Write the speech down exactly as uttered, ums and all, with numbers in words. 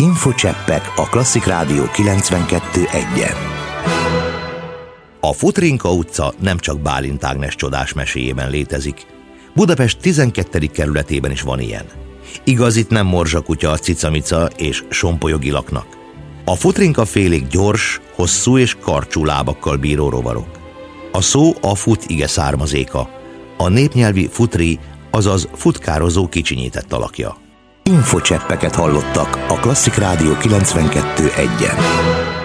Infocseppek a Klasszik Rádió kilencvenkettő egyen. A Futrinka utca nem csak Bálint Ágnes csodás meséjében létezik. Budapest tizenkettedik kerületében is van ilyen. Igaz, itt nem morzsakutya a cicamica és sompolyog laknak. A Futrinka félék gyors, hosszú és karcsú lábakkal bíró rovarok. A szó a fut ige származéka, a népnyelvi futri, azaz futkározó kicsinyített alakja. Infocseppeket hallottak a Klasszik Rádió kilencvenkettő egyen.